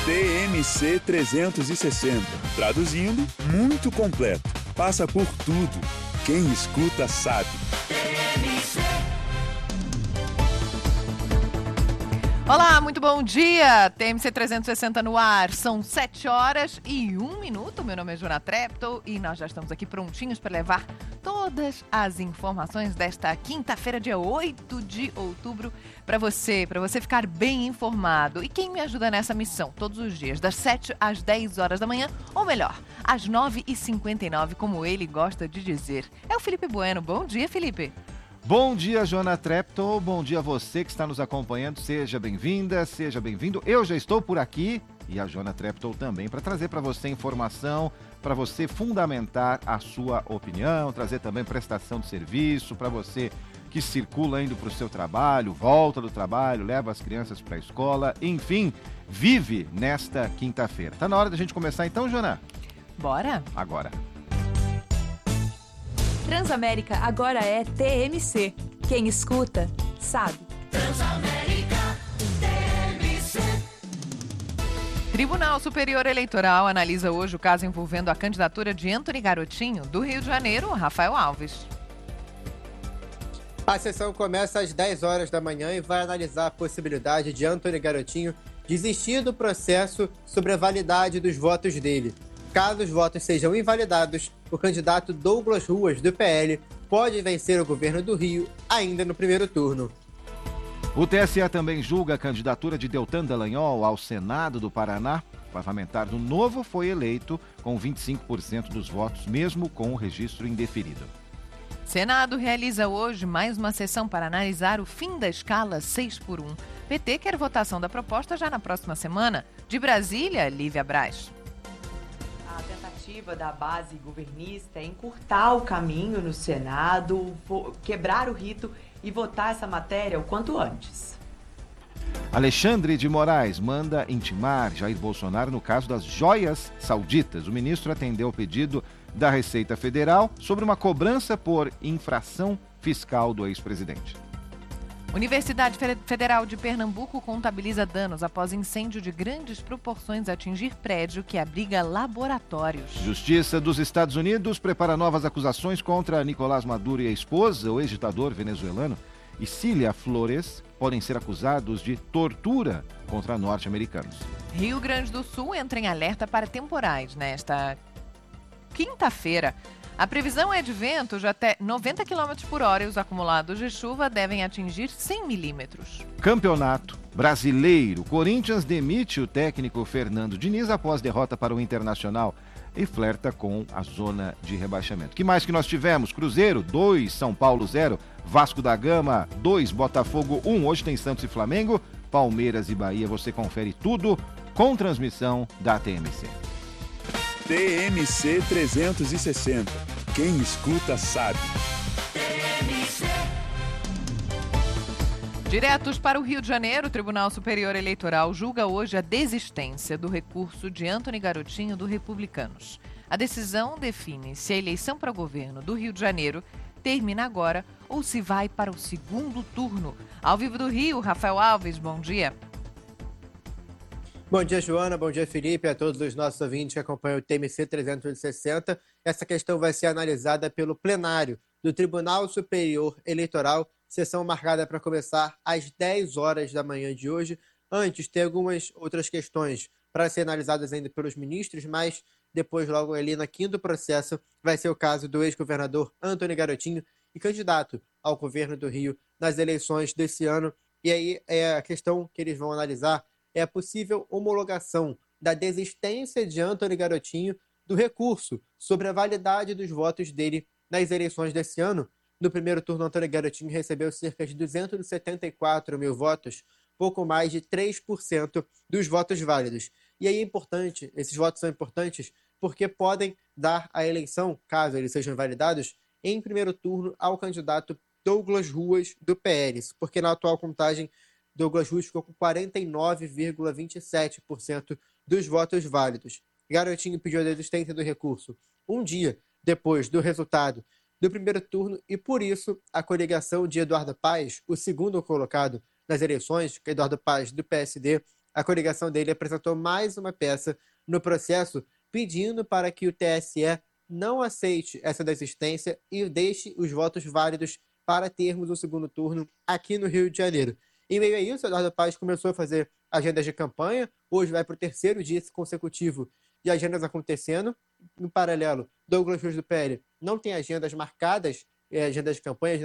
TMC 360. Traduzindo, muito completo. Passa por tudo. Quem escuta sabe. Olá, muito bom dia! TMC 360 no ar. São 7h01. Meu nome é Joana Treptow e nós já estamos aqui prontinhos para levar todas as informações desta quinta-feira, dia 8 de outubro, para você ficar bem informado. E quem me ajuda nessa missão todos os dias, das 7 às 10 horas da manhã, ou melhor, às 9h59, como ele gosta de dizer, é o Felipe Bueno. Bom dia, Felipe! Bom dia, Joana Treptow. Bom dia a você que está nos acompanhando. Seja bem-vinda, seja bem-vindo. Eu já estou por aqui e a Joana Treptow também para trazer para você informação, para você fundamentar a sua opinião, trazer também prestação de serviço para você que circula indo para o seu trabalho, volta do trabalho, leva as crianças para a escola, enfim, vive nesta quinta-feira. Tá na hora da gente começar então, Joana? Bora? Agora. Transamérica agora é TMC. Quem escuta, sabe. Transamérica TMC. Tribunal Superior Eleitoral analisa hoje o caso envolvendo a candidatura de Antony Garotinho, do Rio de Janeiro, Rafael Alves. A sessão começa às 10 horas da manhã e vai analisar a possibilidade de Antony Garotinho desistir do processo sobre a validade dos votos dele. Caso os votos sejam invalidados, o candidato Douglas Ruas, do PL, pode vencer o governo do Rio ainda no primeiro turno. O TSE também julga a candidatura de Deltan Dallagnol ao Senado do Paraná. O parlamentar do Novo foi eleito com 25% dos votos, mesmo com o registro indeferido. Senado realiza hoje mais uma sessão para analisar o fim da escala 6x1. PT quer votação da proposta já na próxima semana. De Brasília, Lívia Braz. A tentativa da base governista é encurtar o caminho no Senado, quebrar o rito e votar essa matéria o quanto antes. Alexandre de Moraes manda intimar Jair Bolsonaro no caso das joias sauditas. O ministro atendeu ao pedido da Receita Federal sobre uma cobrança por infração fiscal do ex-presidente. Universidade Federal de Pernambuco contabiliza danos após incêndio de grandes proporções atingir prédio que abriga laboratórios. Justiça dos Estados Unidos prepara novas acusações contra Nicolás Maduro e a esposa, o ex-ditador venezuelano, e Cília Flores, podem ser acusados de tortura contra norte-americanos. Rio Grande do Sul entra em alerta para temporais nesta quinta-feira. A previsão é de vento de até 90 km por hora e os acumulados de chuva devem atingir 100 milímetros. Campeonato Brasileiro. Corinthians demite o técnico Fernando Diniz após derrota para o Internacional e flerta com a zona de rebaixamento. Que mais que nós tivemos? Cruzeiro 2, São Paulo 0, Vasco da Gama 2, Botafogo 1. Hoje tem Santos e Flamengo, Palmeiras e Bahia. Você confere tudo com transmissão da TMC. TMC 360. Quem escuta sabe. Diretos para o Rio de Janeiro, o Tribunal Superior Eleitoral julga hoje a desistência do recurso de Antony Garotinho do Republicanos. A decisão define se a eleição para o governo do Rio de Janeiro termina agora ou se vai para o segundo turno. Ao vivo do Rio, Rafael Alves, bom dia. Bom dia, Joana. Bom dia, Felipe. A todos os nossos ouvintes que acompanham o TMC 360. Essa questão vai ser analisada pelo plenário do Tribunal Superior Eleitoral, sessão marcada para começar às 10 horas da manhã de hoje. Antes, tem algumas outras questões para ser analisadas ainda pelos ministros, mas depois, logo ali na quinta do processo, vai ser o caso do ex-governador Antony Garotinho e candidato ao governo do Rio nas eleições desse ano. E aí, a questão que eles vão analisar é a possível homologação da desistência de Antony Garotinho do recurso sobre a validade dos votos dele nas eleições desse ano. No primeiro turno, Antony Garotinho recebeu cerca de 274 mil votos, pouco mais de 3% dos votos válidos. E aí é importante, esses votos são importantes porque podem dar a eleição, caso eles sejam validados, em primeiro turno ao candidato Douglas Ruas, do PL, porque na atual contagem Douglas Ruas ficou com 49,27% dos votos válidos. Garotinho pediu a desistência do recurso um dia depois do resultado do primeiro turno e, por isso, a coligação de Eduardo Paes, o segundo colocado nas eleições, Eduardo Paes do PSD, a coligação dele apresentou mais uma peça no processo pedindo para que o TSE não aceite essa desistência e deixe os votos válidos para termos o segundo turno aqui no Rio de Janeiro. Em meio a isso, Eduardo Paes começou a fazer agendas de campanha. Hoje vai para o 3º dia consecutivo de agendas acontecendo. No paralelo, Douglas Cruz do PL não tem agendas marcadas, agendas de campanha,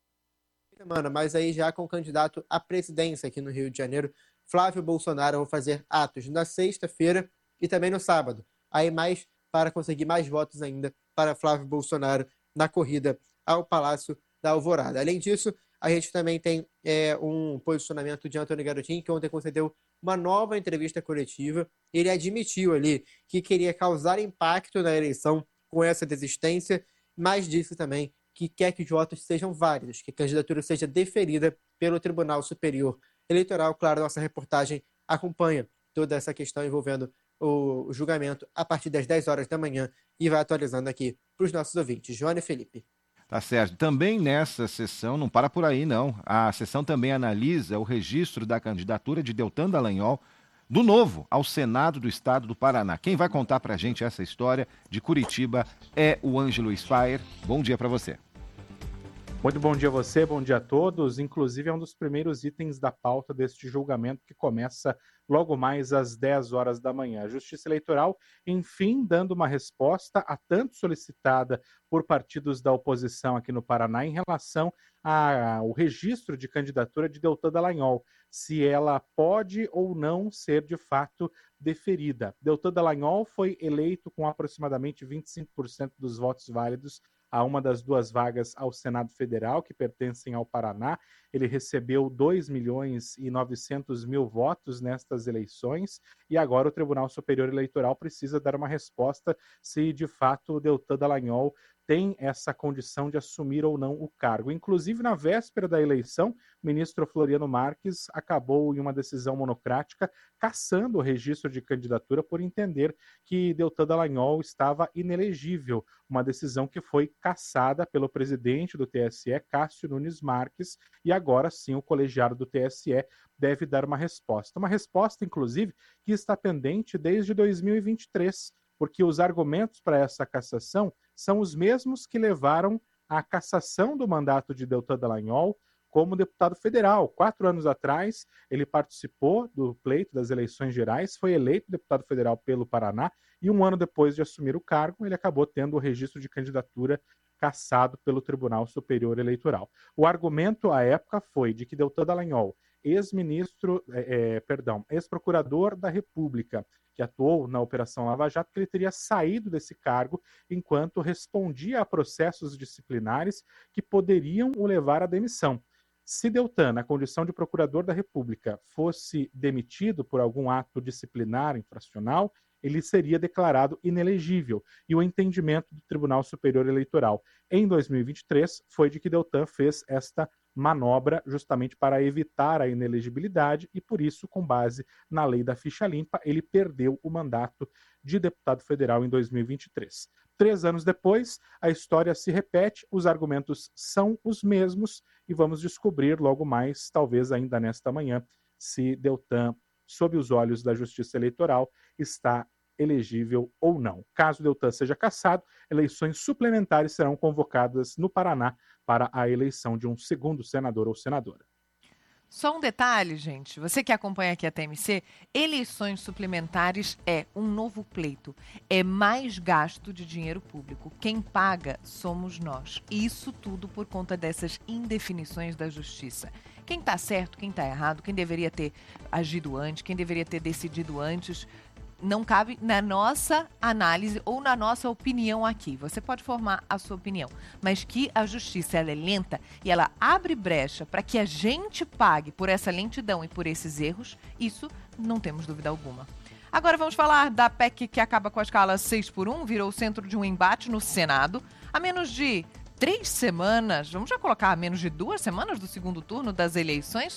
mas aí já com o candidato à presidência aqui no Rio de Janeiro, Flávio Bolsonaro, vão fazer atos na sexta-feira e também no sábado. Aí mais para conseguir mais votos ainda para Flávio Bolsonaro na corrida ao Palácio da Alvorada. Além disso, a gente também tem um posicionamento de Antônio Garotinho, que ontem concedeu uma nova entrevista coletiva. Ele admitiu ali que queria causar impacto na eleição com essa desistência, mas disse também que quer que os votos sejam válidos, que a candidatura seja deferida pelo Tribunal Superior Eleitoral. Claro, nossa reportagem acompanha toda essa questão envolvendo o julgamento a partir das 10 horas da manhã e vai atualizando aqui para os nossos ouvintes. Joana e Felipe. Tá certo. Também nessa sessão, não para por aí não, a sessão também analisa o registro da candidatura de Deltan Dallagnol do Novo ao Senado do Estado do Paraná. Quem vai contar pra gente essa história de Curitiba é o Ângelo Speyer. Bom dia para você. Muito bom dia a você, bom dia a todos. Inclusive é um dos primeiros itens da pauta deste julgamento que começa logo mais às 10 horas da manhã. A Justiça Eleitoral, enfim, dando uma resposta a tanto solicitada por partidos da oposição aqui no Paraná em relação ao registro de candidatura de Deltan Dallagnol, se ela pode ou não ser de fato deferida. Deltan Dallagnol foi eleito com aproximadamente 25% dos votos válidos a uma das duas vagas ao Senado Federal, que pertencem ao Paraná. Ele recebeu 2.900.000 votos nestas eleições e agora o Tribunal Superior Eleitoral precisa dar uma resposta se de fato o Deltan Dallagnol tem essa condição de assumir ou não o cargo. Inclusive, na véspera da eleição, o ministro Floriano Marques acabou em uma decisão monocrática cassando o registro de candidatura por entender que Deltan Dallagnol estava inelegível, uma decisão que foi cassada pelo presidente do TSE, Cássio Nunes Marques, e agora sim o colegiado do TSE deve dar uma resposta, inclusive, que está pendente desde 2023, porque os argumentos para essa cassação são os mesmos que levaram à cassação do mandato de Deltan Dallagnol como deputado federal. 4 anos atrás, ele participou do pleito das eleições gerais, foi eleito deputado federal pelo Paraná e 1 ano depois de assumir o cargo, ele acabou tendo o registro de candidatura cassado pelo Tribunal Superior Eleitoral. O argumento à época foi de que Deltan Dallagnol, ex-procurador da República, que atuou na Operação Lava Jato, que ele teria saído desse cargo enquanto respondia a processos disciplinares que poderiam o levar à demissão. Se Deltan, na condição de procurador da República, fosse demitido por algum ato disciplinar infracional, ele seria declarado inelegível. E o entendimento do Tribunal Superior Eleitoral em 2023 foi de que Deltan fez esta manobra justamente para evitar a inelegibilidade e, por isso, com base na lei da ficha limpa, ele perdeu o mandato de deputado federal em 2023. 3 anos depois, a história se repete, os argumentos são os mesmos e vamos descobrir logo mais, talvez ainda nesta manhã, se Deltan, sob os olhos da Justiça Eleitoral, está elegível ou não. Caso Deltan seja cassado, eleições suplementares serão convocadas no Paraná para a eleição de um segundo senador ou senadora. Só um detalhe, gente. Você que acompanha aqui a TMC, eleições suplementares é um novo pleito. É mais gasto de dinheiro público. Quem paga somos nós. Isso tudo por conta dessas indefinições da Justiça. Quem está certo, quem está errado, quem deveria ter agido antes, quem deveria ter decidido antes, não cabe na nossa análise ou na nossa opinião aqui. Você pode formar a sua opinião, mas que a justiça ela é lenta e ela abre brecha para que a gente pague por essa lentidão e por esses erros, isso não temos dúvida alguma. Agora vamos falar da PEC que acaba com a escala 6x1, virou o centro de um embate no Senado. Há menos de 3 semanas, vamos já colocar a menos de 2 semanas do segundo turno das eleições,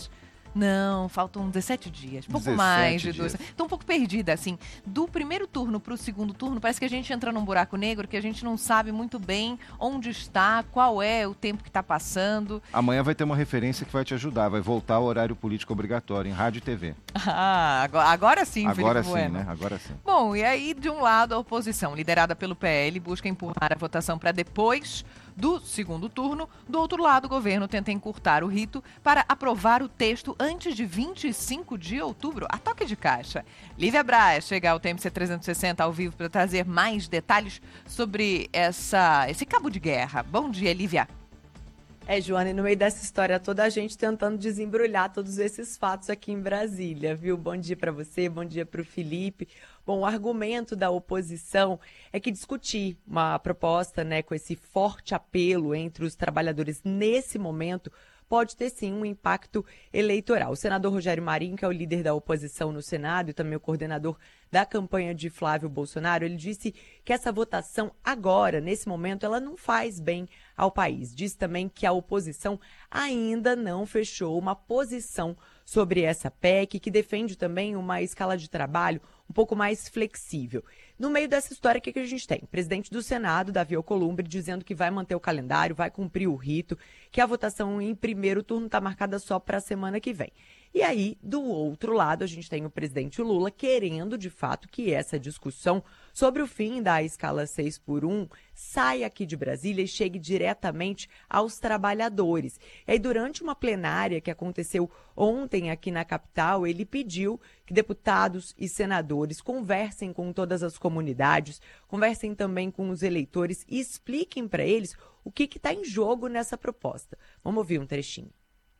Não, faltam 17 dias. Pouco 17 mais de dias. 2. Tô um pouco perdida, assim. Do primeiro turno pro segundo turno, parece que a gente entra num buraco negro que a gente não sabe muito bem onde está, qual é o tempo que tá passando. Amanhã vai ter uma referência que vai te ajudar. Vai voltar ao horário político obrigatório em rádio e TV. Ah, agora sim, Agora Felipe sim, Bueno. né? Agora sim. Bom, e aí, de um lado, a oposição, liderada pelo PL, busca empurrar a votação para depois do segundo turno. Do outro lado, o governo tenta encurtar o rito para aprovar o texto antes de 25 de outubro, a toque de caixa. Lívia Braz chega ao TMC 360 ao vivo para trazer mais detalhes sobre esse cabo de guerra. Bom dia, Lívia. Joana, e no meio dessa história toda, a gente tentando desembrulhar todos esses fatos aqui em Brasília, viu? Bom dia para você, bom dia para o Felipe. Bom, o argumento da oposição é que discutir uma proposta, né, com esse forte apelo entre os trabalhadores nesse momento pode ter sim um impacto eleitoral. O senador Rogério Marinho, que é o líder da oposição no Senado e também o coordenador da campanha de Flávio Bolsonaro, ele disse que essa votação agora, nesse momento, ela não faz bem ao país. Diz também que a oposição ainda não fechou uma posição sobre essa PEC, que defende também uma escala de trabalho um pouco mais flexível. No meio dessa história, o que a gente tem? O presidente do Senado, Davi Alcolumbre, dizendo que vai manter o calendário, vai cumprir o rito, que a votação em primeiro turno está marcada só para a semana que vem. E aí, do outro lado, a gente tem o presidente Lula querendo, de fato, que essa discussão sobre o fim da escala 6x1 saia aqui de Brasília e chegue diretamente aos trabalhadores. E aí, durante uma plenária que aconteceu ontem aqui na capital, ele pediu que deputados e senadores conversem com todas as comunidades, conversem também com os eleitores e expliquem para eles o que está em jogo nessa proposta. Vamos ouvir um trechinho.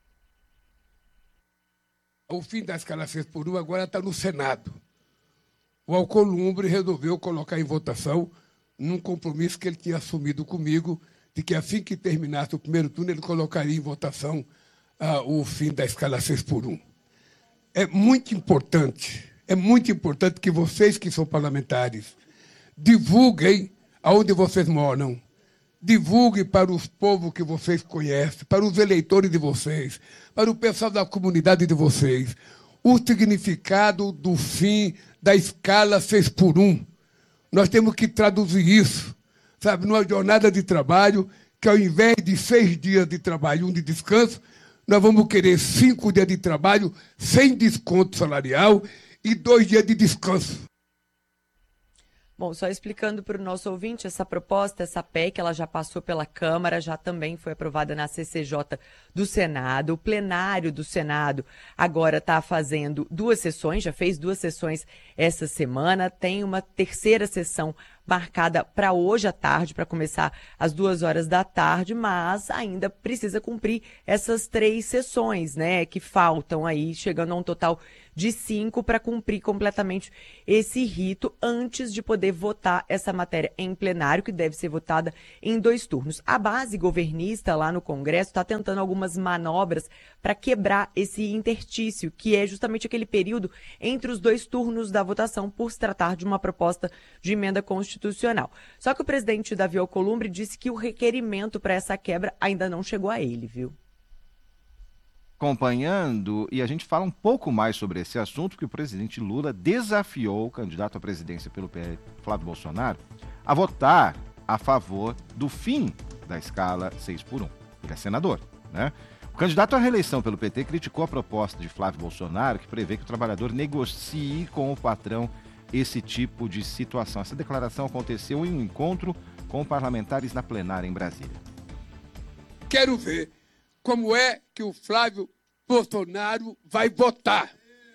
O fim da escala 6x1 agora está no Senado. O Alcolumbre resolveu colocar em votação num compromisso que ele tinha assumido comigo, de que assim que terminasse o primeiro turno, ele colocaria em votação o fim da escala 6x1. É muito importante que vocês que são parlamentares divulguem aonde vocês moram, divulguem para os povos que vocês conhecem, para os eleitores de vocês, para o pessoal da comunidade de vocês, o significado do fim da escala 6x1. Nós temos que traduzir isso, sabe, numa jornada de trabalho que, ao invés de 6 dias de trabalho e 1 de descanso, nós vamos querer 5 dias de trabalho sem desconto salarial e 2 dias de descanso. Bom, só explicando para o nosso ouvinte, essa proposta, essa PEC, ela já passou pela Câmara, já também foi aprovada na CCJ do Senado. O plenário do Senado agora está fazendo 2 sessões, já fez 2 sessões essa semana, tem uma terceira sessão marcada para hoje à tarde, para começar às 2h da tarde, mas ainda precisa cumprir essas 3 sessões, né, que faltam aí, chegando a um total de 5 para cumprir completamente esse rito antes de poder votar essa matéria em plenário, que deve ser votada em 2 turnos. A base governista lá no Congresso está tentando algumas manobras para quebrar esse interstício, que é justamente aquele período entre os 2 turnos da votação, por se tratar de uma proposta de emenda constitucional. Só que o presidente Davi Alcolumbre disse que o requerimento para essa quebra ainda não chegou a ele, viu? Acompanhando, e a gente fala um pouco mais sobre esse assunto, que o presidente Lula desafiou o candidato à presidência pelo PL, Flávio Bolsonaro, a votar a favor do fim da escala 6x1. Ele é senador, né? O candidato à reeleição pelo PT criticou a proposta de Flávio Bolsonaro, que prevê que o trabalhador negocie com o patrão esse tipo de situação. Essa declaração aconteceu em um encontro com parlamentares na plenária em Brasília. Quero ver como é que o Flávio Bolsonaro vai votar.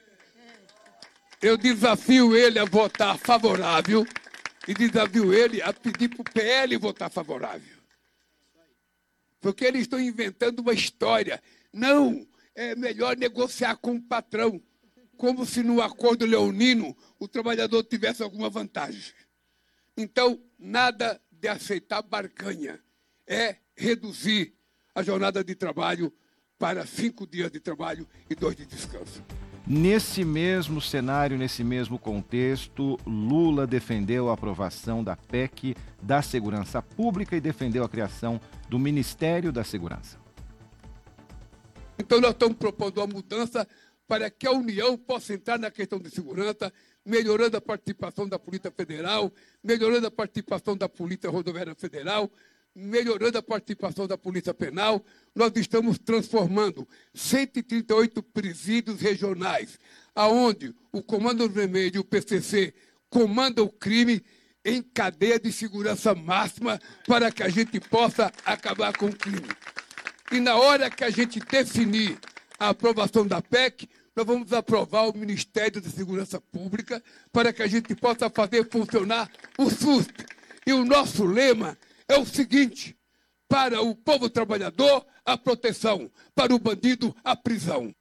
Eu desafio ele a votar favorável e desafio ele a pedir para o PL votar favorável. Porque eles estão inventando uma história. Não, é melhor negociar com o patrão, como se no acordo leonino o trabalhador tivesse alguma vantagem. Então, nada de aceitar barganha. É reduzir a jornada de trabalho para 5 dias de trabalho e 2 de descanso. Nesse mesmo cenário, nesse mesmo contexto, Lula defendeu a aprovação da PEC da Segurança Pública e defendeu a criação do Ministério da Segurança. Então nós estamos propondo uma mudança para que a União possa entrar na questão de segurança, melhorando a participação da Polícia Federal, melhorando a participação da Polícia Rodoviária Federal, melhorando a participação da Polícia Penal. Nós estamos transformando 138 presídios regionais, aonde o Comando Vermelho e o PCC comandam o crime, em cadeia de segurança máxima para que a gente possa acabar com o crime. E na hora que a gente definir a aprovação da PEC, nós vamos aprovar o Ministério da Segurança Pública para que a gente possa fazer funcionar o SUS. E o nosso lema é o seguinte: para o povo trabalhador, a proteção, para o bandido, a prisão.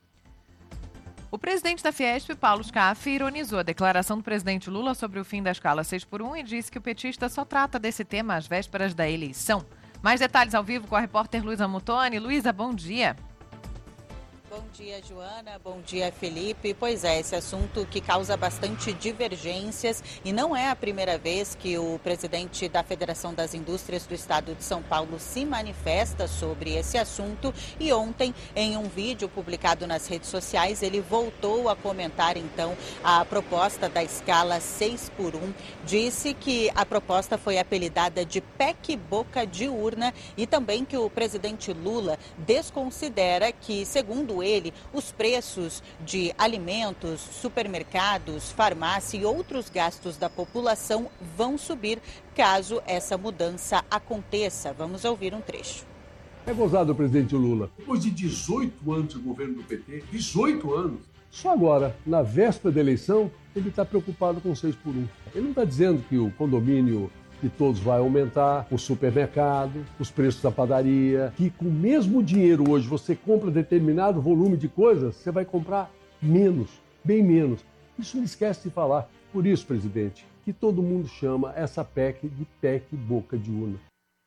O presidente da Fiesp, Paulo Scaff, ironizou a declaração do presidente Lula sobre o fim da escala 6x1 e disse que o petista só trata desse tema às vésperas da eleição. Mais detalhes ao vivo com a repórter Luísa Mutoni. Luísa, bom dia. Bom dia, Joana. Bom dia, Felipe. Pois é, esse assunto que causa bastante divergências e não é a primeira vez que o presidente da Federação das Indústrias do Estado de São Paulo se manifesta sobre esse assunto e ontem, em um vídeo publicado nas redes sociais, ele voltou a comentar então a proposta da escala 6x1. Disse que a proposta foi apelidada de PEC Boca de Urna e também que o presidente Lula desconsidera que, segundo ele, os preços de alimentos, supermercados, farmácia e outros gastos da população vão subir caso essa mudança aconteça. Vamos ouvir um trecho. É gozado o presidente Lula. Depois de 18 anos de governo do PT, 18 anos, só agora, na véspera da eleição, ele está preocupado com 6x1. Ele não está dizendo que o condomínio de todos vai aumentar, o supermercado, os preços da padaria, que com o mesmo dinheiro hoje você compra determinado volume de coisas, você vai comprar menos, bem menos. Isso me esquece de falar. Por isso, presidente, que todo mundo chama essa PEC de PEC Boca de Urna.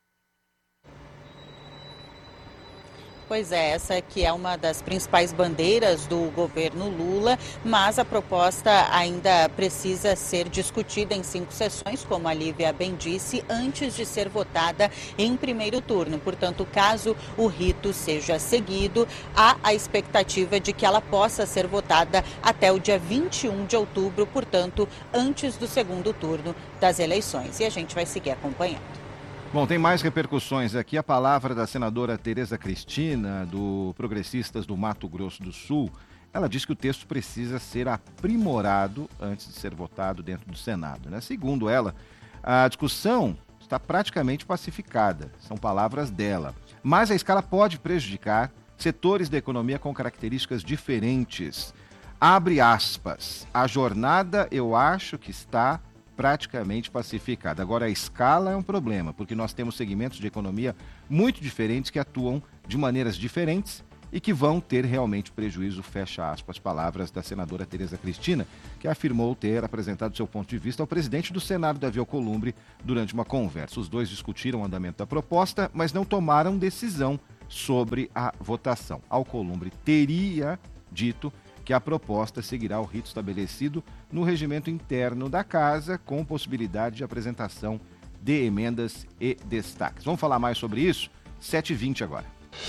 Pois é, essa que é uma das principais bandeiras do governo Lula, mas a proposta ainda precisa ser discutida em 5 sessões, como a Lívia bem disse, antes de ser votada em primeiro turno. Portanto, caso o rito seja seguido, há a expectativa de que ela possa ser votada até o dia 21 de outubro, portanto, antes do segundo turno das eleições. E a gente vai seguir acompanhando. Bom, tem mais repercussões aqui. A palavra da senadora Tereza Cristina, do Progressistas do Mato Grosso do Sul. Ela diz que o texto precisa ser aprimorado antes de ser votado dentro do Senado, né? Segundo ela, a discussão está praticamente pacificada. São palavras dela. Mas a escala pode prejudicar setores da economia com características diferentes. Abre aspas. A jornada, eu acho que está praticamente pacificada. Agora, a escala é um problema, porque nós temos segmentos de economia muito diferentes que atuam de maneiras diferentes e que vão ter realmente prejuízo, fecha aspas, palavras da senadora Tereza Cristina, que afirmou ter apresentado seu ponto de vista ao presidente do Senado, Davi Alcolumbre, durante uma conversa. Os dois discutiram o andamento da proposta, mas não tomaram decisão sobre a votação. Alcolumbre teria dito que a proposta seguirá o rito estabelecido no regimento interno da Casa, com possibilidade de apresentação de emendas e destaques. Vamos falar mais sobre isso? 7h20 agora.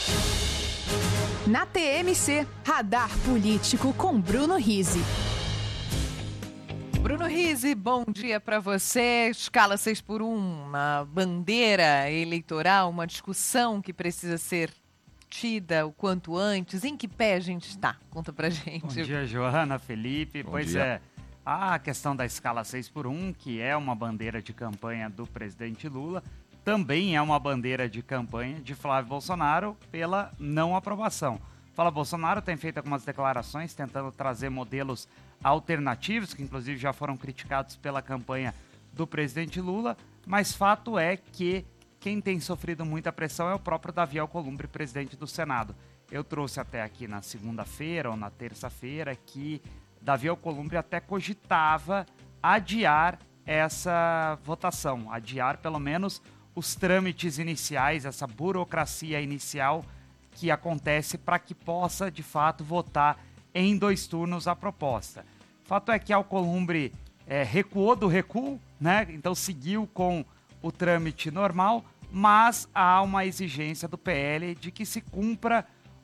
Na TMC, Radar Político com Bruno Rizzi. Bruno Rizzi, bom dia para você. Escala 6x1, uma bandeira eleitoral, uma discussão que precisa ser tida o quanto antes. Em que pé a gente está? Conta pra gente. Bom dia, Joana, Felipe. Pois é, a questão da escala 6x1, que é uma bandeira de campanha do presidente Lula, também é uma bandeira de campanha de Flávio Bolsonaro pela não aprovação. Flávio Bolsonaro tem feito algumas declarações tentando trazer modelos alternativos, que inclusive já foram criticados pela campanha do presidente Lula, mas fato é que quem tem sofrido muita pressão é o próprio Davi Alcolumbre, presidente do Senado. Eu trouxe até aqui na segunda-feira ou na terça-feira que Davi Alcolumbre até cogitava adiar essa votação, adiar pelo menos os trâmites iniciais, essa burocracia inicial que acontece para que possa, de fato, votar em 2 turnos a proposta. Fato é que Alcolumbre recuou do recuo, né? Então seguiu com o trâmite normal, mas há uma exigência do PL de que se cumpra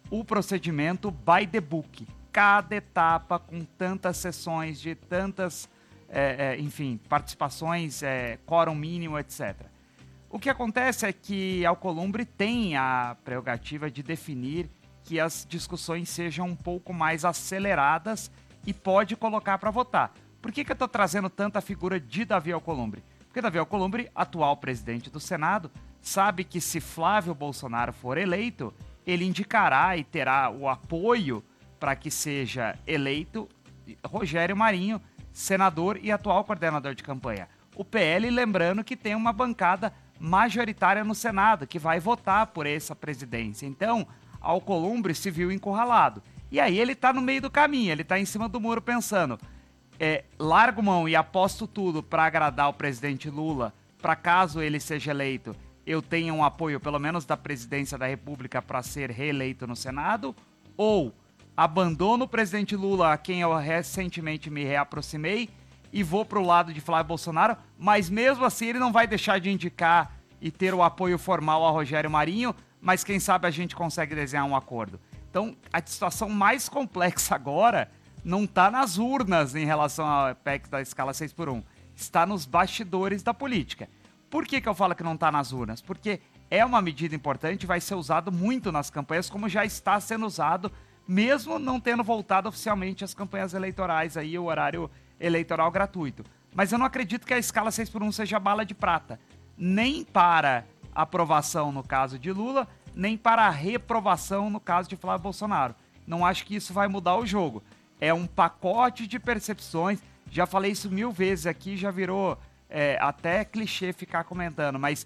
o procedimento by the book. Cada etapa com tantas sessões, de tantas, participações, quórum mínimo, etc. O que acontece é que Alcolumbre tem a prerrogativa de definir que as discussões sejam um pouco mais aceleradas e pode colocar para votar. Por que eu estou trazendo tanta figura de Davi Alcolumbre? Porque Davi Alcolumbre, atual presidente do Senado, sabe que se Flávio Bolsonaro for eleito, ele indicará e terá o apoio para que seja eleito Rogério Marinho, senador e atual coordenador de campanha. O PL, lembrando que tem uma bancada majoritária no Senado, que vai votar por essa presidência. Então, Alcolumbre se viu encurralado. E aí ele está no meio do caminho, ele está em cima do muro pensando, largo mão e aposto tudo para agradar o presidente Lula, para caso ele seja eleito, eu tenha um apoio, pelo menos da presidência da República, para ser reeleito no Senado, ou abandono o presidente Lula, a quem eu recentemente me reaproximei, e vou para o lado de Flávio Bolsonaro, mas mesmo assim ele não vai deixar de indicar e ter o apoio formal a Rogério Marinho, mas quem sabe a gente consegue desenhar um acordo. Então, a situação mais complexa agora não está nas urnas em relação à PEC da escala 6x1, está nos bastidores da política. Por que eu falo que não está nas urnas? Porque é uma medida importante, vai ser usado muito nas campanhas, como já está sendo usado, mesmo não tendo voltado oficialmente às campanhas eleitorais, aí o horário eleitoral gratuito. Mas eu não acredito que a escala 6x1 seja bala de prata, nem para aprovação no caso de Lula, nem para a reprovação no caso de Flávio Bolsonaro. Não acho que isso vai mudar o jogo. É um pacote de percepções, já falei isso 1000 vezes aqui, já virou até clichê ficar comentando, mas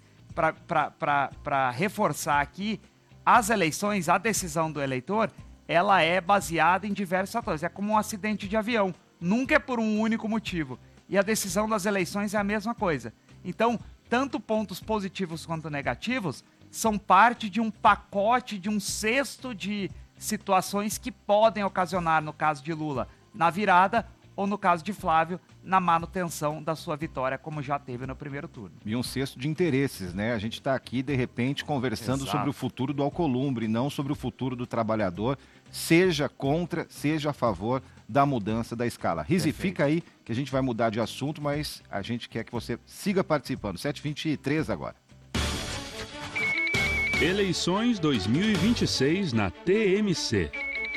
para reforçar aqui, as eleições, a decisão do eleitor, ela é baseada em diversos fatores. É como um acidente de avião, nunca é por um único motivo. E a decisão das eleições é a mesma coisa. Então, tanto pontos positivos quanto negativos são parte de um pacote, de um cesto de situações que podem ocasionar, no caso de Lula, na virada, ou no caso de Flávio, na manutenção da sua vitória, como já teve no primeiro turno. E um cesto de interesses, né? A gente está aqui, de repente, conversando sobre o futuro do Alcolumbre, não sobre o futuro do trabalhador, seja contra, seja a favor da mudança da escala. Rizi, fica aí que a gente vai mudar de assunto, mas a gente quer que você siga participando. 7h23 agora. Eleições 2026 na TMC.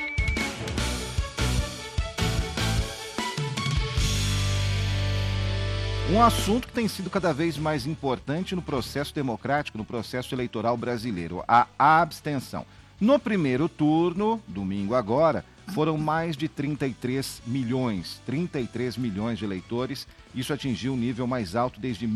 Um assunto que tem sido cada vez mais importante no processo democrático, no processo eleitoral brasileiro, a abstenção. No primeiro turno, domingo agora, foram mais de 33 milhões de eleitores. Isso atingiu o nível mais alto desde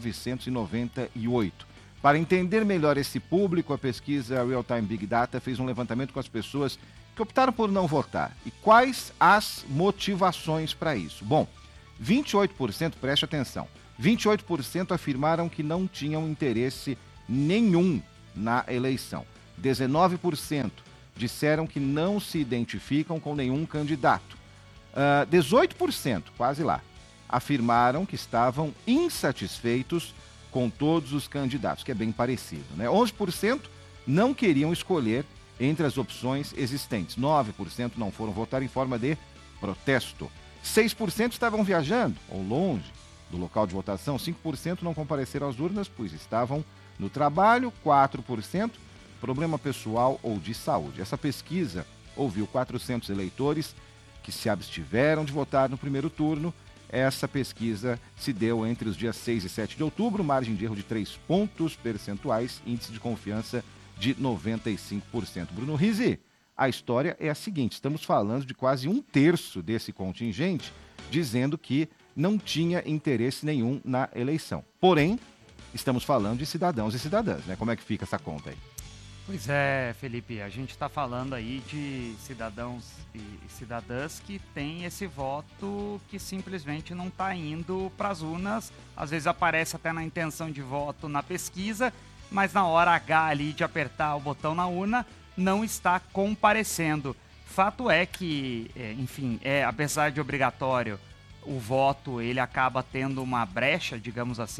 1998. Para entender melhor esse público, a pesquisa Real Time Big Data fez um levantamento com as pessoas que optaram por não votar. E quais as motivações para isso? Bom, 28%, preste atenção, 28% afirmaram que não tinham interesse nenhum na eleição. 19% disseram que não se identificam com nenhum candidato. 18%, quase lá, afirmaram que estavam insatisfeitos com todos os candidatos, que é bem parecido, né? 11% não queriam escolher entre as opções existentes. 9% não foram votar em forma de protesto. 6% estavam viajando ou longe do local de votação. 5% não compareceram às urnas, pois estavam no trabalho. 4% problema pessoal ou de saúde. Essa pesquisa ouviu 400 eleitores que se abstiveram de votar no primeiro turno. Essa pesquisa se deu entre os dias 6 e 7 de outubro, margem de erro de 3 pontos percentuais, índice de confiança de 95%. Bruno Rizi, a história é a seguinte, estamos falando de quase 1/3 desse contingente dizendo que não tinha interesse nenhum na eleição. Porém, estamos falando de cidadãos e cidadãs, né? Como é que fica essa conta aí? Pois é, Felipe, a gente está falando aí de cidadãos e cidadãs que têm esse voto que simplesmente não está indo para as urnas, às vezes aparece até na intenção de voto na pesquisa, mas na hora H ali de apertar o botão na urna, não está comparecendo. Fato é que, enfim, apesar de obrigatório, o voto ele acaba tendo uma brecha, digamos assim,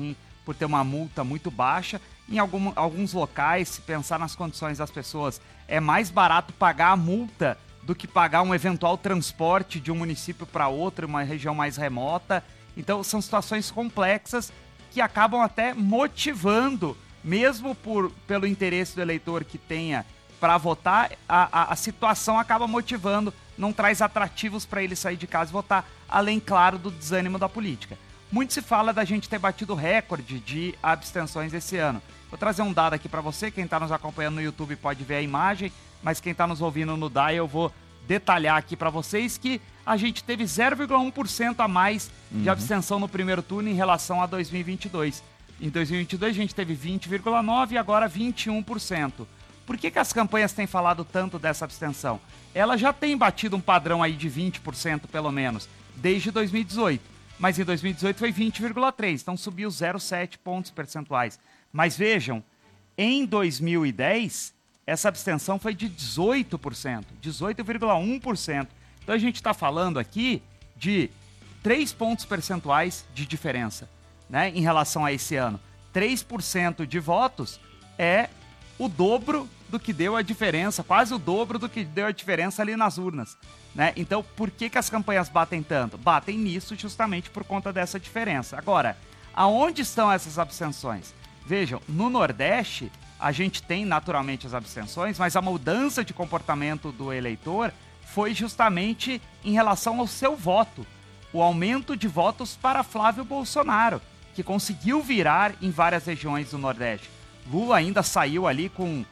por ter uma multa muito baixa. Em alguns locais, se pensar nas condições das pessoas, é mais barato pagar a multa do que pagar um eventual transporte de um município para outro, uma região mais remota. Então, são situações complexas que acabam até motivando, mesmo pelo interesse do eleitor que tenha para votar, a situação acaba motivando, não traz atrativos para ele sair de casa e votar, além, claro, do desânimo da política. Muito se fala da gente ter batido recorde de abstenções esse ano. Vou trazer um dado aqui para você, quem está nos acompanhando no YouTube pode ver a imagem, mas quem está nos ouvindo no DAI, eu vou detalhar aqui para vocês que a gente teve 0,1% a mais de abstenção no primeiro turno em relação a 2022. Em 2022 a gente teve 20,9% e agora 21%. Por que as campanhas têm falado tanto dessa abstenção? Ela já tem batido um padrão aí de 20% pelo menos, desde 2018. Mas em 2018 foi 20,3%, então subiu 0,7 pontos percentuais. Mas vejam, em 2010, essa abstenção foi de 18%, 18,1%. Então a gente está falando aqui de 3 pontos percentuais de diferença, né, em relação a esse ano. 3% de votos é o dobro do que deu a diferença, quase o dobro do que deu a diferença ali nas urnas, né? Então, por que as campanhas batem tanto? Batem nisso justamente por conta dessa diferença. Agora, aonde estão essas abstenções? Vejam, no Nordeste, a gente tem naturalmente as abstenções, mas a mudança de comportamento do eleitor foi justamente em relação ao seu voto. O aumento de votos para Flávio Bolsonaro, que conseguiu virar em várias regiões do Nordeste. Lula ainda saiu ali com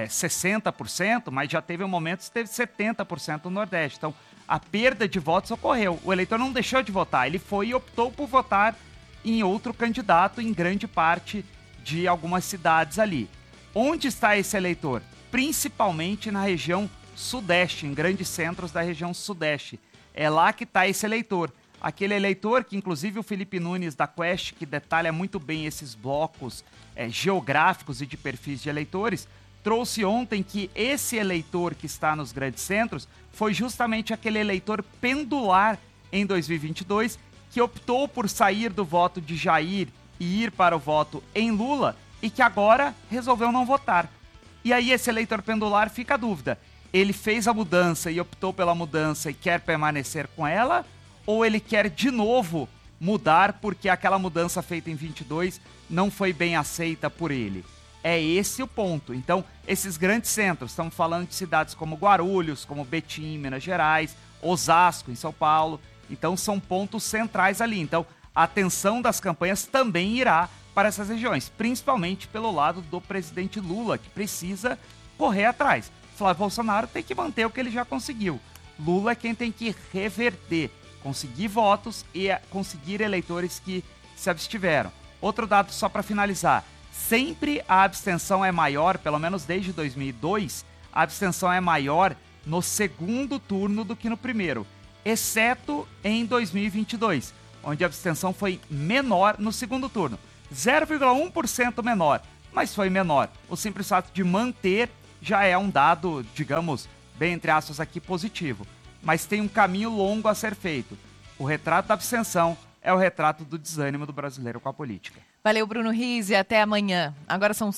60%, mas já teve um momento que teve 70% no Nordeste. Então, a perda de votos ocorreu. O eleitor não deixou de votar, ele foi e optou por votar em outro candidato em grande parte de algumas cidades ali. Onde está esse eleitor? Principalmente na região Sudeste, em grandes centros da região Sudeste. É lá que está esse eleitor. Aquele eleitor que, inclusive, o Felipe Nunes da Quest, que detalha muito bem esses blocos geográficos e de perfis de eleitores, trouxe ontem que esse eleitor que está nos grandes centros foi justamente aquele eleitor pendular em 2022 que optou por sair do voto de Jair e ir para o voto em Lula e que agora resolveu não votar. E aí esse eleitor pendular fica a dúvida. Ele fez a mudança e optou pela mudança e quer permanecer com ela? Ou ele quer de novo mudar porque aquela mudança feita em 22 não foi bem aceita por ele? É esse o ponto. Então, esses grandes centros, estamos falando de cidades como Guarulhos, como Betim, em Minas Gerais, Osasco, em São Paulo. Então, são pontos centrais ali. Então, a atenção das campanhas também irá para essas regiões, principalmente pelo lado do presidente Lula, que precisa correr atrás. Flávio Bolsonaro tem que manter o que ele já conseguiu. Lula é quem tem que reverter, conseguir votos e conseguir eleitores que se abstiveram. Outro dado só para finalizar. Sempre a abstenção é maior, pelo menos desde 2002, a abstenção é maior no segundo turno do que no primeiro, exceto em 2022, onde a abstenção foi menor no segundo turno. 0,1% menor, mas foi menor. O simples fato de manter já é um dado, digamos, bem entre aspas aqui, positivo. Mas tem um caminho longo a ser feito. O retrato da abstenção é o retrato do desânimo do brasileiro com a política. Valeu, Bruno Rizzi. Até amanhã. Agora são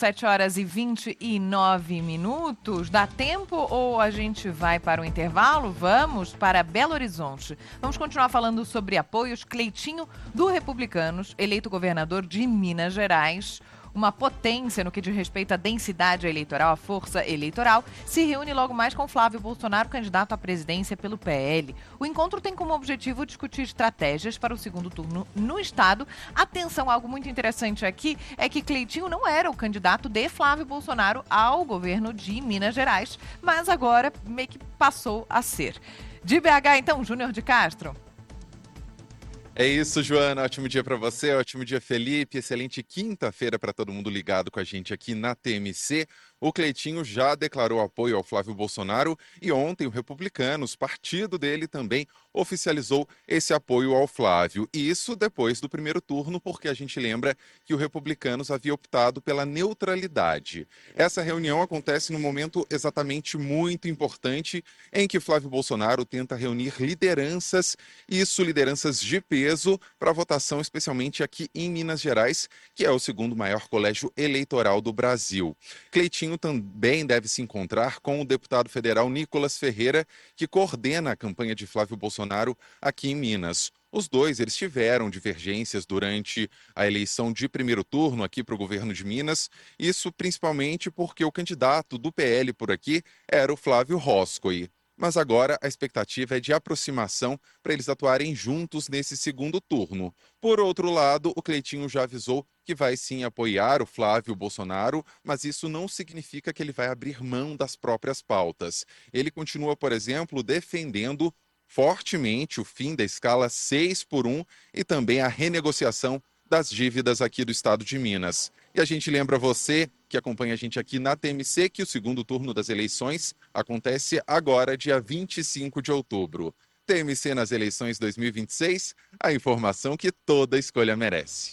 7h29. Dá tempo ou a gente vai para o intervalo? Vamos para Belo Horizonte. Vamos continuar falando sobre apoios. Cleitinho, do Republicanos, eleito governador de Minas Gerais, uma potência no que diz respeito à densidade eleitoral, à força eleitoral, se reúne logo mais com Flávio Bolsonaro, candidato à presidência pelo PL. O encontro tem como objetivo discutir estratégias para o segundo turno no estado. Atenção, algo muito interessante aqui é que Cleitinho não era o candidato de Flávio Bolsonaro ao governo de Minas Gerais, mas agora meio que passou a ser. De BH, então, Júnior de Castro. É isso, Joana. Ótimo dia para você, ótimo dia, Felipe. Excelente quinta-feira para todo mundo ligado com a gente aqui na TMC. O Cleitinho já declarou apoio ao Flávio Bolsonaro e ontem o Republicanos, partido dele, também oficializou esse apoio ao Flávio. E isso depois do primeiro turno, porque a gente lembra que o Republicanos havia optado pela neutralidade. Essa reunião acontece num momento exatamente muito importante em que Flávio Bolsonaro tenta reunir lideranças de peso para votação, especialmente aqui em Minas Gerais, que é o segundo maior colégio eleitoral do Brasil. Cleitinho também deve se encontrar com o deputado federal Nicolas Ferreira, que coordena a campanha de Flávio Bolsonaro aqui em Minas. Os dois, eles tiveram divergências durante a eleição de primeiro turno aqui para o governo de Minas, isso principalmente porque o candidato do PL por aqui era o Flávio Roscoe. Mas agora a expectativa é de aproximação para eles atuarem juntos nesse segundo turno. Por outro lado, o Cleitinho já avisou que vai sim apoiar o Flávio Bolsonaro, mas isso não significa que ele vai abrir mão das próprias pautas. Ele continua, por exemplo, defendendo fortemente o fim da escala 6x1 e também a renegociação das dívidas aqui do estado de Minas. E a gente lembra você que acompanha a gente aqui na TMC que o segundo turno das eleições acontece agora, dia 25 de outubro. TMC nas eleições 2026, a informação que toda escolha merece.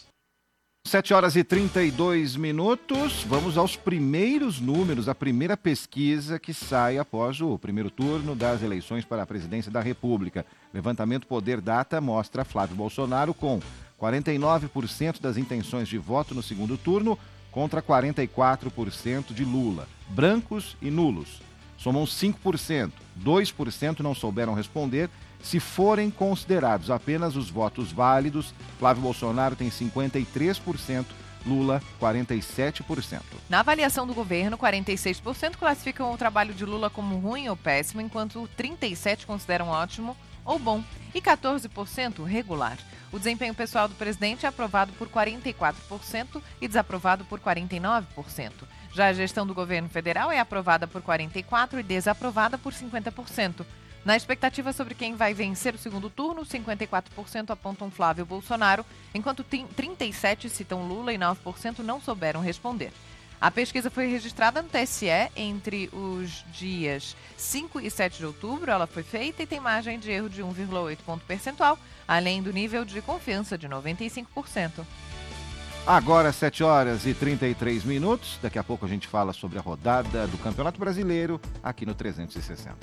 7h32. Vamos aos primeiros números, a primeira pesquisa que sai após o primeiro turno das eleições para a presidência da República. Levantamento Poder Data mostra Flávio Bolsonaro com 49% das intenções de voto no segundo turno contra 44% de Lula. Brancos e nulos somam 5%. 2% não souberam responder. Se forem considerados apenas os votos válidos, Flávio Bolsonaro tem 53%, Lula 47%. Na avaliação do governo, 46% classificam o trabalho de Lula como ruim ou péssimo, enquanto 37% consideram ótimo ou bom e 14% regular. O desempenho pessoal do presidente é aprovado por 44% e desaprovado por 49%. Já a gestão do governo federal é aprovada por 44% e desaprovada por 50%. Na expectativa sobre quem vai vencer o segundo turno, 54% apontam Flávio Bolsonaro, enquanto 37% citam Lula e 9% não souberam responder. A pesquisa foi registrada no TSE entre os dias 5 e 7 de outubro. Ela foi feita e tem margem de erro de 1,8 ponto percentual, além do nível de confiança de 95%. Agora, 7h33. Daqui a pouco a gente fala sobre a rodada do Campeonato Brasileiro aqui no 360.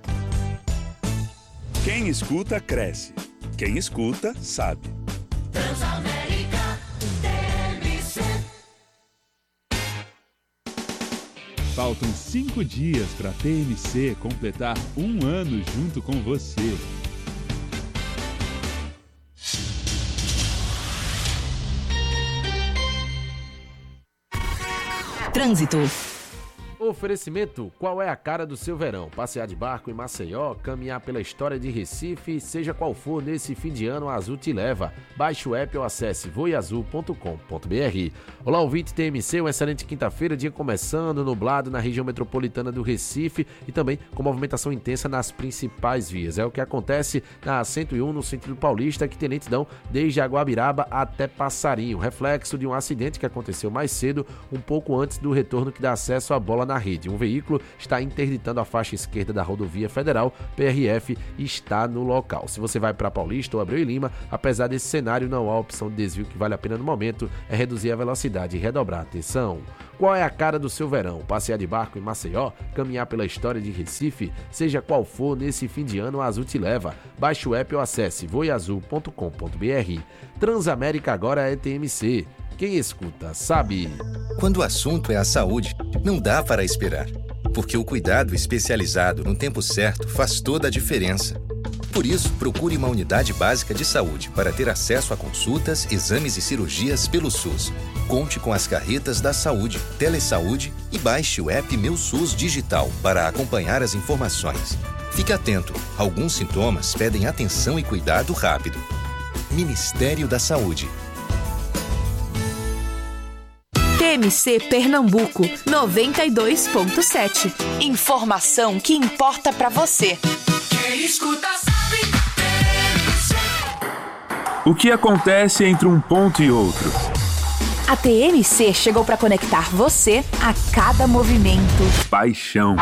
Quem escuta, cresce. Quem escuta, sabe. Transamérica TMC. Faltam 5 dias para a TMC completar 1 ano junto com você. Trânsito. Oferecimento, qual é a cara do seu verão? Passear de barco em Maceió, caminhar pela história de Recife, seja qual for nesse fim de ano, a Azul te leva. Baixe o app ou acesse voiazul.com.br. Olá, ouvinte TMC, uma excelente quinta-feira, dia começando, nublado na região metropolitana do Recife e também com movimentação intensa nas principais vias. É o que acontece na 101 no sentido paulista, que tem lentidão desde Aguabiraba até Passarinho, reflexo de um acidente que aconteceu mais cedo, um pouco antes do retorno que dá acesso à bola na rede. Um veículo está interditando a faixa esquerda da rodovia federal, PRF está no local. Se você vai para Paulista ou Abreu e Lima, apesar desse cenário, não há opção de desvio. Que vale a pena no momento é reduzir a velocidade e redobrar a atenção. Qual é a cara do seu verão? Passear de barco em Maceió, caminhar pela história de Recife, seja qual for nesse fim de ano, a Azul te leva. Baixe o app ou acesse voiazul.com.br. Transamérica agora é TMC. Quem escuta, sabe. Quando o assunto é a saúde, não dá para esperar, porque o cuidado especializado no tempo certo faz toda a diferença. Por isso, procure uma unidade básica de saúde para ter acesso a consultas, exames e cirurgias pelo SUS. Conte com as carretas da saúde, Telesaúde e baixe o app Meu SUS Digital para acompanhar as informações. Fique atento, alguns sintomas pedem atenção e cuidado rápido. Ministério da Saúde. TMC Pernambuco 92.7. Informação que importa pra você. Quem escuta sabe. O que acontece entre um ponto e outro? A TMC chegou para conectar você a cada movimento. Paixão.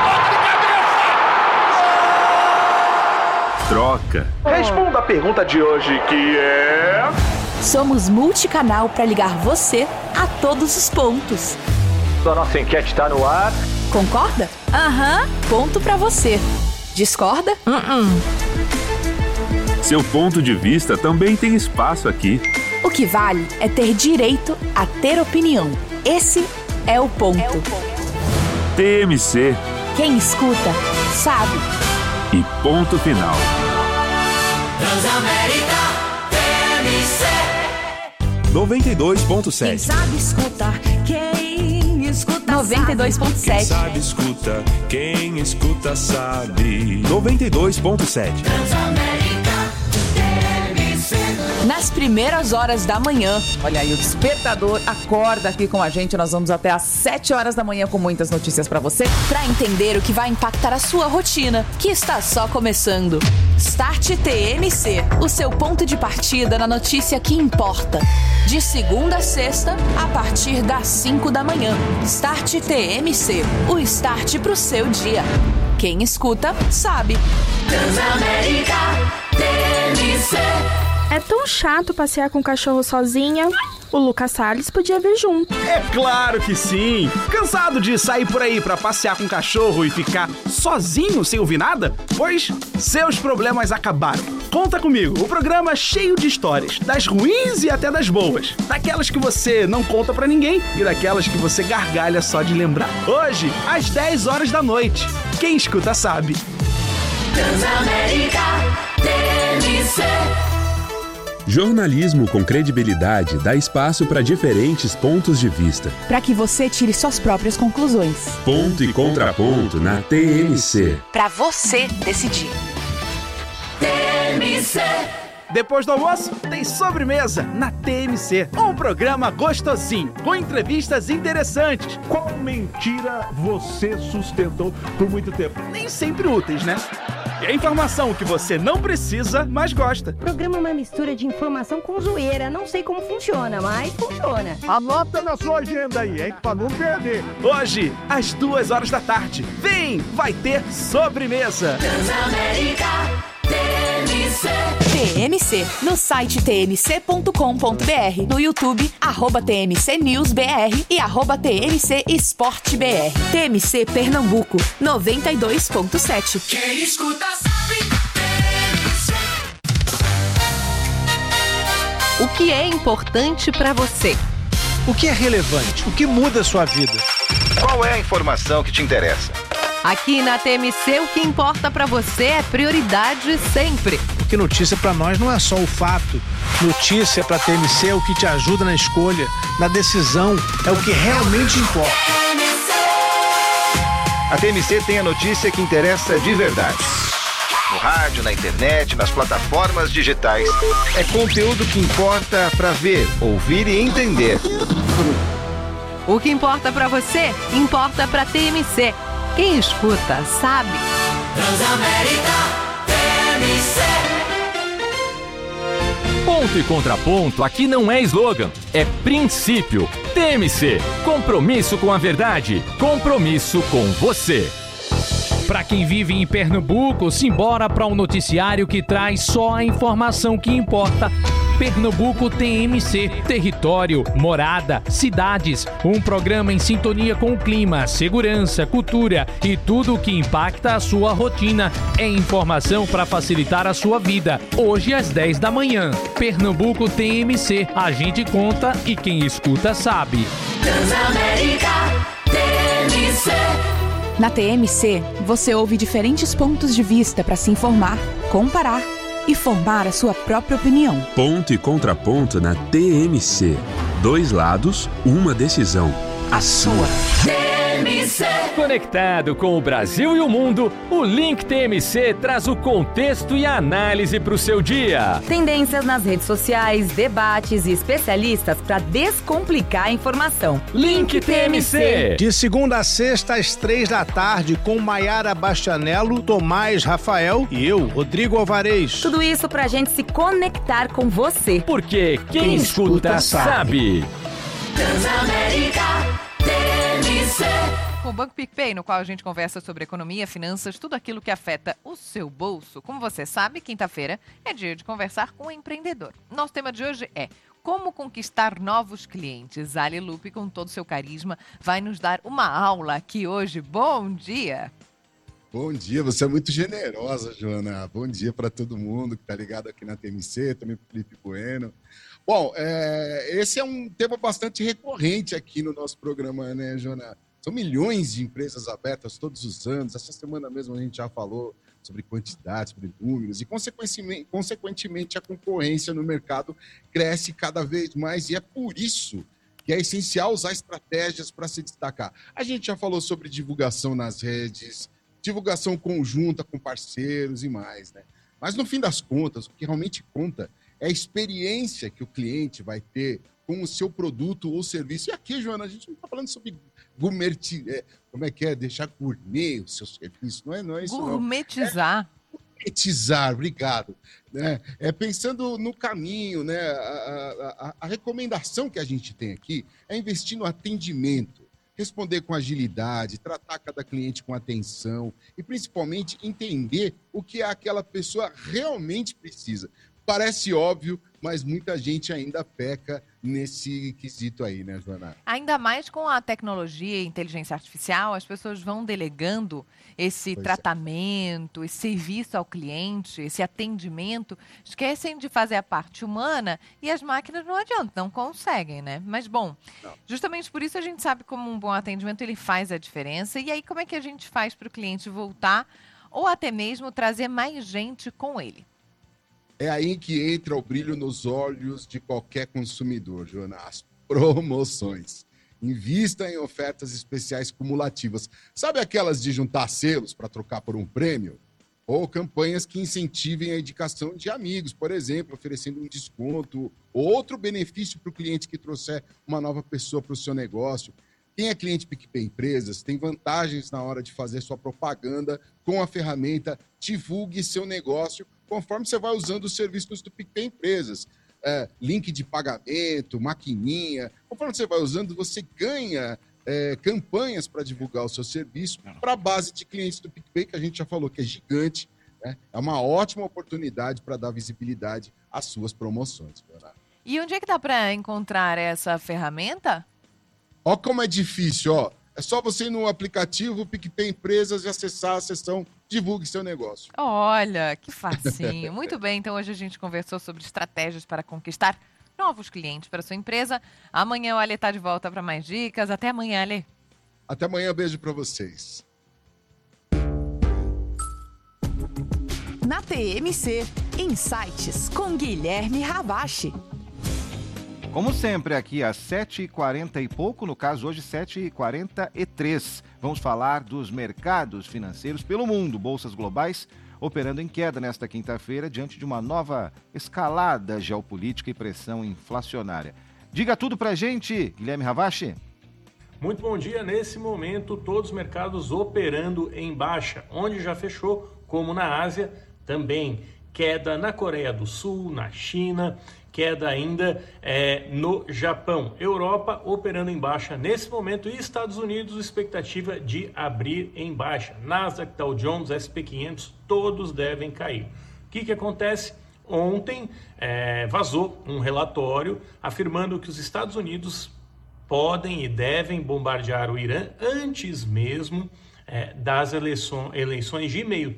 Troca. Responda a pergunta de hoje, que é... Somos multicanal para ligar você a todos os pontos. A nossa enquete está no ar. Concorda? Aham. Ponto para você. Discorda? Seu ponto de vista também tem espaço aqui. O que vale é ter direito a ter opinião. Esse é o ponto. TMC. Quem escuta, sabe. E ponto final. Transamérica TMC. 92.7. Quem sabe escutar, quem escuta 92.7. Quem sabe escuta, quem escuta sabe. 92.7. Transamérica TMC. Nas primeiras horas da manhã. Olha aí, o despertador acorda aqui com a gente. Nós vamos até às 7 horas da manhã com muitas notícias pra você. Pra entender o que vai impactar a sua rotina, que está só começando. Start TMC, o seu ponto de partida na notícia que importa. De segunda a sexta, a partir das 5 da manhã. Start TMC, o start pro seu dia. Quem escuta, sabe. Transamérica TMC. É tão chato passear com o cachorro sozinha. O Lucas Salles podia vir junto. É claro que sim! Cansado de sair por aí pra passear com o cachorro e ficar sozinho sem ouvir nada? Pois seus problemas acabaram. Conta comigo, o programa é cheio de histórias, das ruins e até das boas. Daquelas que você não conta pra ninguém e daquelas que você gargalha só de lembrar. Hoje, às 10 horas da noite. Quem escuta sabe. Transamérica TMC. Jornalismo com credibilidade dá espaço para diferentes pontos de vista. Para que você tire suas próprias conclusões. Ponto e contraponto na TMC. Para você decidir. TMC. Depois do almoço, tem sobremesa na TMC. Um programa gostosinho, com entrevistas interessantes. Qual mentira você sustentou por muito tempo? Nem sempre úteis, né? E a informação que você não precisa, mas gosta. O programa é uma mistura de informação com zoeira. Não sei como funciona, mas funciona. Anota na sua agenda aí, hein? Pra não perder. Hoje, às 2 horas da tarde. Vem, vai ter sobremesa. Transamérica TMC. TMC, no site tmc.com.br, no YouTube, @TMCNewsBR e @TMCEsporteBR. TMC Pernambuco, 92.7. Quem escuta sabe. TMC. O que é importante para você? O que é relevante? O que muda a sua vida? Qual é a informação que te interessa? Aqui na TMC, o que importa para você é prioridade sempre. Porque notícia para nós não é só o fato. Notícia para TMC é o que te ajuda na escolha, na decisão, é o que realmente importa. A TMC tem a notícia que interessa de verdade. No rádio, na internet, nas plataformas digitais. É conteúdo que importa para ver, ouvir e entender. O que importa para você, importa para TMC. Quem escuta, sabe. Transamérica TMC. Ponto e contraponto aqui não é slogan, é princípio. TMC, compromisso com a verdade, compromisso com você. Para quem vive em Pernambuco, simbora para um noticiário que traz só a informação que importa. Pernambuco TMC, território, morada, cidades, um programa em sintonia com o clima, segurança, cultura e tudo o que impacta a sua rotina. É informação para facilitar a sua vida. Hoje às 10 da manhã. Pernambuco TMC, a gente conta e quem escuta sabe. Transamérica TMC. Na TMC, você ouve diferentes pontos de vista para se informar, comparar e formar a sua própria opinião. Ponto e contraponto na TMC. 2 lados, uma decisão. A sua. TMC. Conectado com o Brasil e o mundo, o Link TMC traz o contexto e a análise para o seu dia. Tendências nas redes sociais, debates e especialistas para descomplicar a informação. Link TMC. De segunda a sexta, às 3 da tarde, com Maiara Bastianello, Tomás Rafael e eu, Rodrigo Alvarez. Tudo isso pra gente se conectar com você. Porque quem escuta sabe. Transamérica TMC. Com o Banco PicPay, no qual a gente conversa sobre economia, finanças, tudo aquilo que afeta o seu bolso. Como você sabe, quinta-feira é dia de conversar com um empreendedor. Nosso tema de hoje é como conquistar novos clientes. Ali Lupe, com todo o seu carisma, vai nos dar uma aula aqui hoje. Bom dia! Bom dia, você é muito generosa, Joana. Bom dia para todo mundo que está ligado aqui na TMC, também para o Felipe Bueno. Bom, esse é um tema bastante recorrente aqui no nosso programa, né, Joana? São milhões de empresas abertas todos os anos. Essa semana mesmo a gente já falou sobre quantidade, sobre números, e consequentemente a concorrência no mercado cresce cada vez mais, e é por isso que é essencial usar estratégias para se destacar. A gente já falou sobre divulgação nas redes, divulgação conjunta com parceiros e mais, né? Mas no fim das contas, o que realmente conta é a experiência que o cliente vai ter com o seu produto ou serviço. E aqui, Joana, a gente não está falando sobre deixar gourmet o seu serviço, não é isso. Gourmetizar. Gourmetizar, obrigado. Né? Pensando no caminho, né? A recomendação que a gente tem aqui é investir no atendimento, responder com agilidade, tratar cada cliente com atenção e, principalmente, entender o que aquela pessoa realmente precisa. Parece óbvio, mas muita gente ainda peca nesse quesito aí, né, Joana? Ainda mais com a tecnologia e inteligência artificial, as pessoas vão delegando esse tratamento, esse serviço ao cliente, esse atendimento, esquecem de fazer a parte humana e as máquinas não adiantam, não conseguem, né? Mas, bom, justamente por isso a gente sabe como um bom atendimento ele faz a diferença. E aí, como é que a gente faz para o cliente voltar ou até mesmo trazer mais gente com ele? É aí que entra o brilho nos olhos de qualquer consumidor, Joana. As promoções. Invista em ofertas especiais cumulativas. Sabe aquelas de juntar selos para trocar por um prêmio? Ou campanhas que incentivem a indicação de amigos, por exemplo, oferecendo um desconto ou outro benefício para o cliente que trouxer uma nova pessoa para o seu negócio. Quem é cliente PicPay Empresas tem vantagens na hora de fazer sua propaganda com a ferramenta Divulgue Seu Negócio, conforme você vai usando os serviços do PicPay Empresas. Link de pagamento, maquininha. Conforme você vai usando, você ganha campanhas para divulgar o seu serviço para a base de clientes do PicPay, que a gente já falou que é gigante. Né? É uma ótima oportunidade para dar visibilidade às suas promoções. E onde é que dá para encontrar essa ferramenta? Ó como é difícil, ó. É só você ir no aplicativo PicPay Empresas e acessar a seção Divulgue Seu Negócio. Olha, que facinho. Muito bem, então hoje a gente conversou sobre estratégias para conquistar novos clientes para sua empresa. Amanhã o Ale está de volta para mais dicas. Até amanhã, Ale. Até amanhã, beijo para vocês. Na TMC, Insights com Guilherme Ravache. Como sempre, aqui às 7h40 e pouco, no caso hoje 7h43, vamos falar dos mercados financeiros pelo mundo, bolsas globais operando em queda nesta quinta-feira diante de uma nova escalada geopolítica e pressão inflacionária. Diga tudo pra gente, Guilherme Ravache. Muito bom dia. Nesse momento, todos os mercados operando em baixa, onde já fechou, como na Ásia, também queda na Coreia do Sul, na China, queda ainda no Japão. Europa operando em baixa nesse momento e Estados Unidos, expectativa de abrir em baixa. Nasdaq, Dow Jones, SP 500, todos devem cair. O que acontece? Ontem vazou um relatório afirmando que os Estados Unidos podem e devem bombardear o Irã antes mesmo das eleições de meio